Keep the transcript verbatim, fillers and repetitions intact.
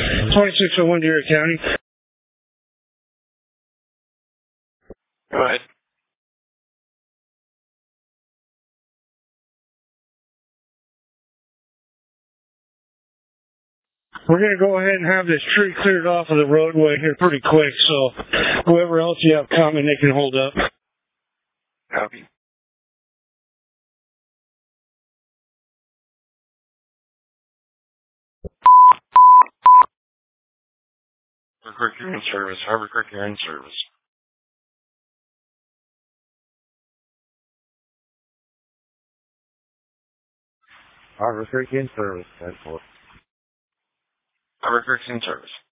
twenty-six oh one Deer County. Go ahead. We're going to go ahead and have this tree cleared off of the roadway here pretty quick, so whoever else you have coming, they can hold up. Copy. Harbor Creek, you're in service. Harbor Creek, you're in service. Harbor Creek in service, ten four. Harbor Creek's in service.